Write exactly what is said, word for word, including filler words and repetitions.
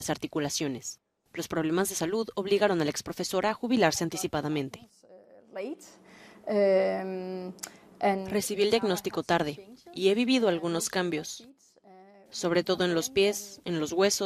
las articulaciones. Los problemas de salud obligaron a la exprofesora a jubilarse anticipadamente. Recibí el diagnóstico tarde y he vivido algunos cambios, sobre todo en los pies, en los huesos,